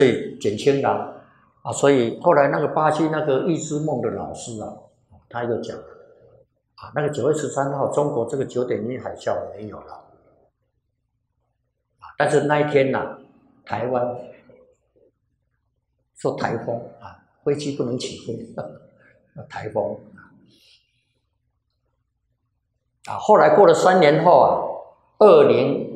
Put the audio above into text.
对，减轻了啊，所以后来那个巴西那个预知梦的老师啊，他又讲啊，那个9月13号，中国这个9.1海啸没有了啊，但是那一天呢，台湾受台风啊，飞机不能起飞，台风啊，后来过了3年后啊，20